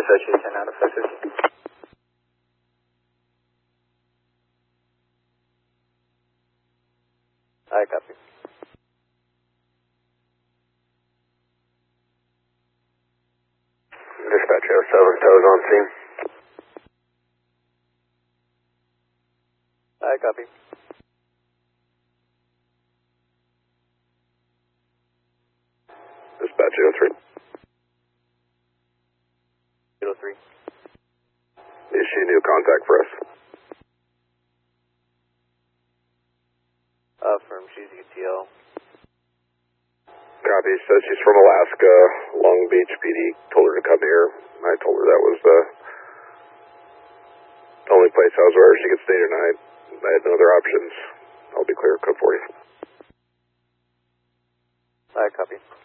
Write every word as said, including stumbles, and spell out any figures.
Dispatch ten out of five fifty. I copy. Dispatch oh seven, tows on scene. I copy. Dispatch oh three. oh three. Issue new contact for us. Uh, from G Z T L. Copy. Says she's from Alaska, Long Beach P D. Told her to come here. I told her that was the only place I was where she could stay tonight. I had no other options. I'll be clear, code forty. I copy.